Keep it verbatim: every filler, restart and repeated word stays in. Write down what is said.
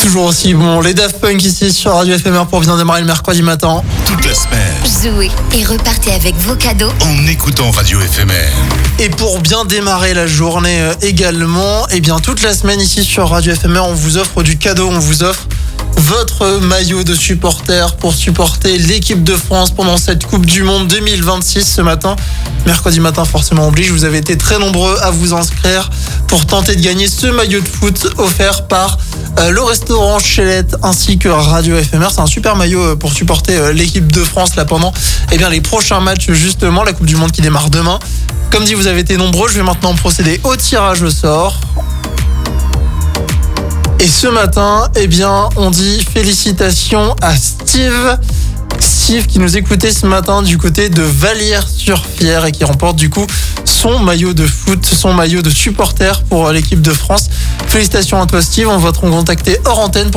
toujours aussi bon. Les Daft Punk ici sur Radio F M R pour bien démarrer le mercredi matin. Toute la semaine. Jouez et repartez avec vos cadeaux En écoutant Radio F M R. Et pour bien démarrer la journée euh, également, et bien toute la semaine ici sur Radio F M R, on vous offre du cadeau, on vous offre votre maillot de supporter pour supporter l'équipe de France pendant cette Coupe du Monde deux mille vingt-six ce matin. Mercredi matin, forcément oblige, vous avez été très nombreux à vous inscrire pour tenter de gagner ce maillot de foot offert par euh, le restaurant Chelette ainsi que Radio F M R. C'est un super maillot pour supporter euh, l'équipe de France là pendant eh bien, les prochains matchs, justement, la Coupe du Monde qui démarre demain. Comme dit, vous avez été nombreux, je vais maintenant procéder au tirage au sort. Et ce matin, eh bien, on dit félicitations à Steve. Steve qui nous écoutait ce matin du côté de Vallières-sur-Fière et qui remporte du coup son maillot de foot, son maillot de supporter pour l'équipe de France. Félicitations à toi Steve, on va te recontacter hors antenne pour